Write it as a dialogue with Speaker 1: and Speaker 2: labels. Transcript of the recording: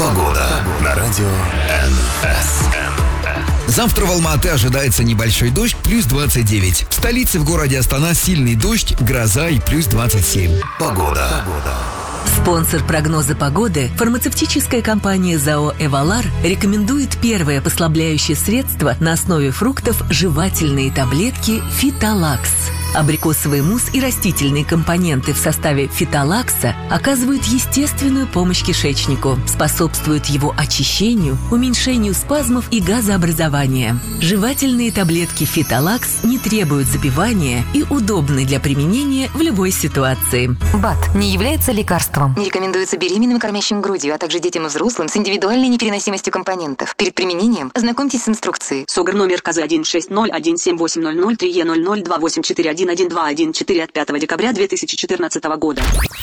Speaker 1: Погода на радио НС.
Speaker 2: Завтра в Алма-Ате ожидается небольшой дождь, плюс 29. В столице в городе Астана сильный дождь, гроза и плюс 27.
Speaker 1: Погода.
Speaker 3: Спонсор прогноза погоды – фармацевтическая компания ЗАО «Эвалар» рекомендует первое послабляющее средство на основе фруктов – жевательные таблетки «Фитолакс». Абрикосовый мусс и растительные компоненты в составе фитолакса оказывают естественную помощь кишечнику, способствуют его очищению, уменьшению спазмов и газообразования. Жевательные таблетки фитолакс не требуют запивания и удобны для применения в любой ситуации.
Speaker 4: БАД не является лекарством.
Speaker 5: Не рекомендуется беременным и кормящим грудью, а также детям и взрослым с индивидуальной непереносимостью компонентов. Перед применением ознакомьтесь с инструкцией.
Speaker 6: СОГР номер КЗ-160-17800-3Е00-2841121 от 5 декабря 2014 года.